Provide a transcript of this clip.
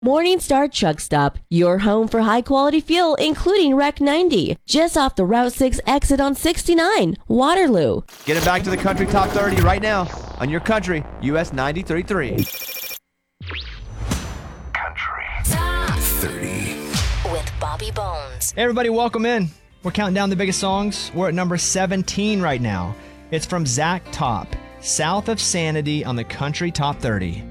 Morningstar Truck Stop, your home for high-quality fuel, including Rec 90, just off the Route 6 exit on 69, Waterloo. Get it back to the Country Top 30 right now on your country, US 93.3. Country Top 30 with Bobby Bones. Hey everybody, welcome in. We're counting down the biggest songs. We're at number 17 right now. It's from Zach Top, South of Sanity on the Country Top 30.